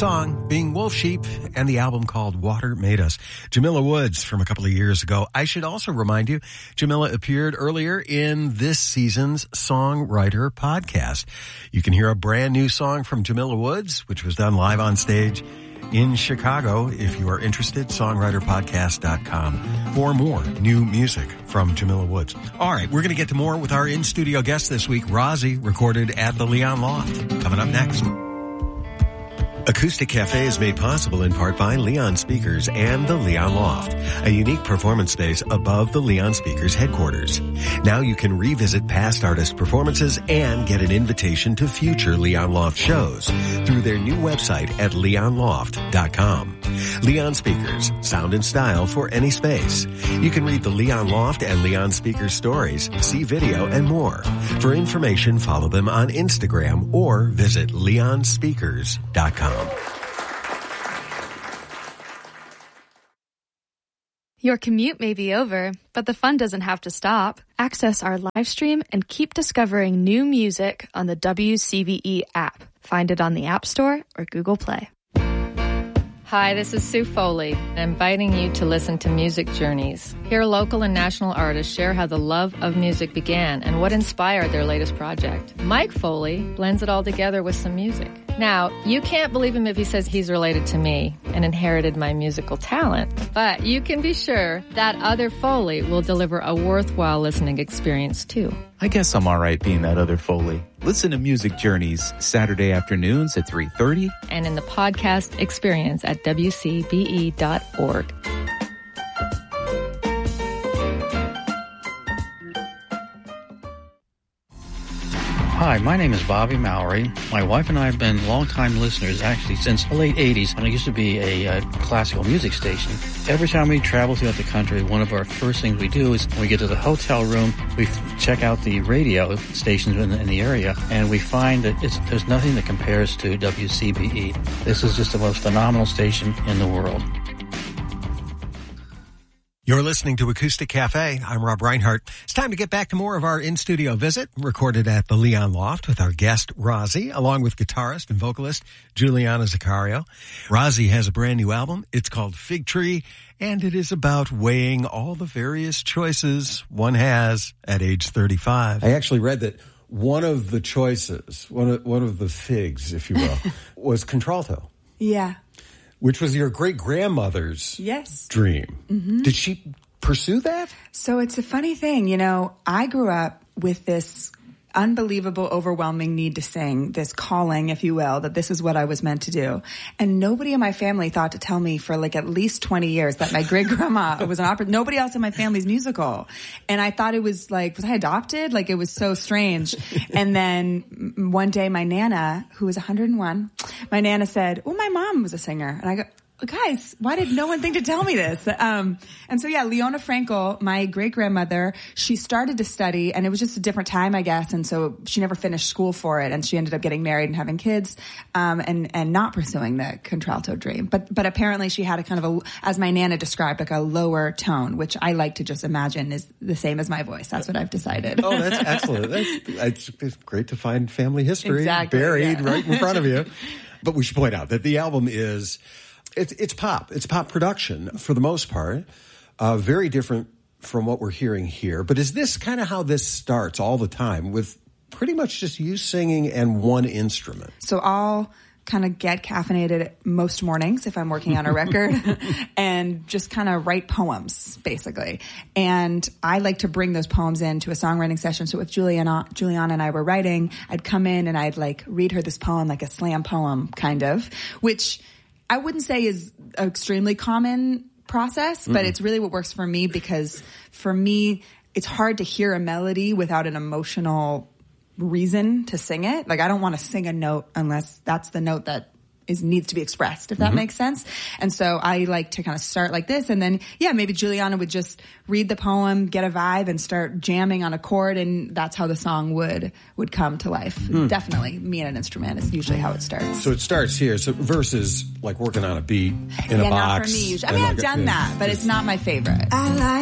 song being Wolf Sheep and the album called Water Made Us. Jamila Woods from a couple of years ago. I should also remind you, Jamila appeared earlier in this season's Songwriter podcast. You can hear a brand new song from Jamila Woods, which was done live on stage in Chicago. If you are interested, songwriterpodcast.com for more new music from Jamila Woods. All right, we're going to get to more with our in-studio guest this week, Rozzy, recorded at the Leon Loft. Coming up next. Acoustic Cafe is made possible in part by Leon Speakers and the Leon Loft, a unique performance space above the Leon Speakers headquarters. Now you can revisit past artist performances and get an invitation to future Leon Loft shows through their new website at leonloft.com. Leon Speakers, sound and style for any space. You can read the Leon Loft and Leon Speakers stories, see video, and more. For information, follow them on Instagram or visit leonspeakers.com. Your commute may be over, but the fun doesn't have to stop. Access our live stream and keep discovering new music on the WCBE app. Find it on the App Store or Google Play. Hi, this is Sue Foley, inviting you to listen to Music Journeys. Here, local and national artists share how the love of music began and what inspired their latest project. Mike Foley blends it all together with some music. Now, you can't believe him if he says he's related to me and inherited my musical talent, but you can be sure that other Foley will deliver a worthwhile listening experience too. I guess I'm all right being that other Foley. Listen to Music Journeys Saturday afternoons at 3:30 and in the podcast experience at WCBE.org. Hi, my name is Bobby Mallory. My wife and I have been longtime listeners, actually, since the late 80s, when it used to be a classical music station. Every time we travel throughout the country, one of our first things we do is when we get to the hotel room, we check out the radio stations in the area, and we find that there's nothing that compares to WCBE. This is just the most phenomenal station in the world. You're listening to Acoustic Cafe. I'm Rob Reinhart. It's time to get back to more of our in-studio visit, recorded at the Leon Loft with our guest, Rozzy, along with guitarist and vocalist Juliana Zaccario. Rozzy has a brand new album. It's called Fig Tree, and it is about weighing all the various choices one has at age 35. I actually read that one of the choices, one of the figs, if you will, was contralto. Yeah. Which was your great-grandmother's dream. Mm-hmm. Did she pursue that? So it's a funny thing. You know, I grew up with this unbelievable, overwhelming need to sing, this calling, if you will, that this is what I was meant to do. And nobody in my family thought to tell me for like at least 20 years that my great-grandma was an opera. Nobody else in my family's musical. And I thought it was like, was I adopted? Like, it was so strange. And then one day my Nana, who was 101, my Nana said, oh, my mom was a singer. And I go, guys, why did no one think to tell me this? And so, yeah, Leona Frankel, my great-grandmother, she started to study, and it was just a different time, I guess, and so she never finished school for it, and she ended up getting married and having kids, and not pursuing the contralto dream. But apparently she had a kind of as my Nana described, like a lower tone, which I like to just imagine is the same as my voice. That's what I've decided. Oh, that's excellent. It's great to find family history buried right in front of you. But we should point out that the album is... It's pop. It's pop production for the most part. Very different from what we're hearing here. But is this kind of how this starts all the time, with pretty much just you singing and one instrument? So I'll kind of get caffeinated most mornings if I'm working on a record and just kind of write poems, basically. And I like to bring those poems into a songwriting session. So if Juliana and I were writing, I'd come in and I'd like read her this poem, like a slam poem kind of, which I wouldn't say is an extremely common process, but it's really what works for me, because for me, it's hard to hear a melody without an emotional reason to sing it. Like, I don't want to sing a note unless that's the note that needs to be expressed, if that makes sense. And so I like to kind of start like this, and then, maybe Juliana would just read the poem, get a vibe, and start jamming on a chord, and that's how the song would come to life. Definitely, me and an instrument is usually how it starts. So it starts here. So versus like working on a beat in a box. Not for me usually. I mean, I've done that, but it's not my favorite. I like